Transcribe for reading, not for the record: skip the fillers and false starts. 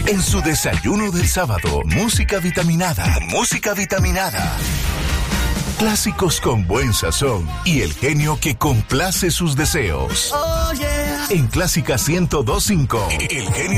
En su desayuno del sábado, música vitaminada. Música vitaminada. Clásicos con buen sazón y el genio que complace sus deseos. Oh, yeah. En Clásica 102.5, el genio